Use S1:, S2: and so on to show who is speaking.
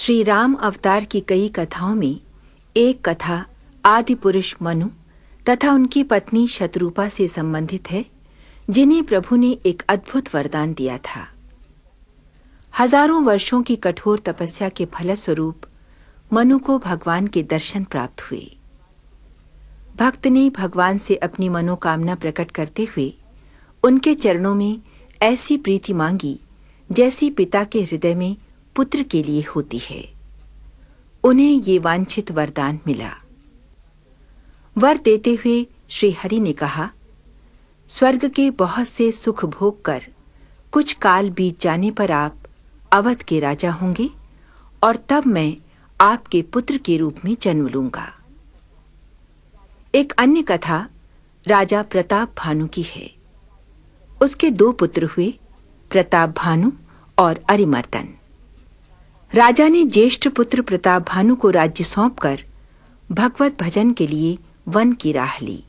S1: श्री राम अवतार की कई कथाओं में एक कथा आदि पुरुष मनु तथा उनकी पत्नी शतरूपा से संबंधित है, जिन्हें प्रभु ने एक अद्भुत वरदान दिया था। हजारों वर्षों की कठोर तपस्या के फलस्वरूप मनु को भगवान के दर्शन प्राप्त हुए। भक्त ने भगवान से अपनी मनोकामना प्रकट करते हुए उनके चरणों में ऐसी प्रीति मांगी जैसी पिता के हृदय में पुत्र के लिए होती है। उन्हें ये वांछित वरदान मिला। वर देते हुए श्री हरि ने कहा, स्वर्ग के बहुत से सुख भोग कर कुछ काल बीत जाने पर आप अवध के राजा होंगे और तब मैं आपके पुत्र के रूप में जन्म लूंगा। एक अन्य कथा राजा प्रताप भानु की है। उसके दो पुत्र हुए, प्रताप भानु और अरिमर्दन। राजा ने ज्येष्ठ पुत्र प्रताप भानु को राज्य सौंपकर भगवत भजन के लिए वन की राह ली।